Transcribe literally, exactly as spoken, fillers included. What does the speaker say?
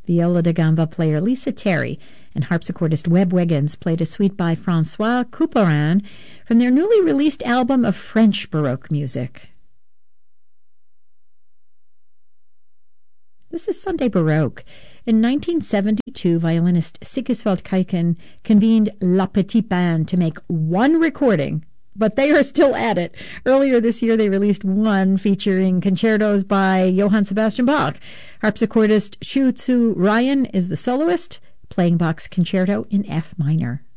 Viola da gamba player Lisa Terry and harpsichordist Webb Wiggins played a suite by Francois Couperin from their newly released album of French Baroque music. This is Sunday Baroque. In nineteen seventy-two, violinist Sigiswald Kuiken convened La Petite Bande to make one recording, but they are still at it. Earlier this year, they released one featuring concertos by Johann Sebastian Bach. Harpsichordist Shu Tzu Ryan is the soloist, playing Bach's concerto in F minor.